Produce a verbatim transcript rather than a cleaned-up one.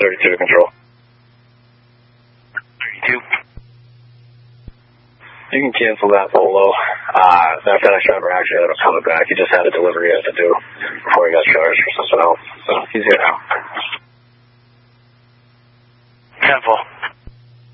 thirty-two to control. thirty-two. You can cancel that Polo. Uh, that FedEx driver actually ended up coming back. He just had a delivery he had to do before he got charged for something else. So he's here now. ten four.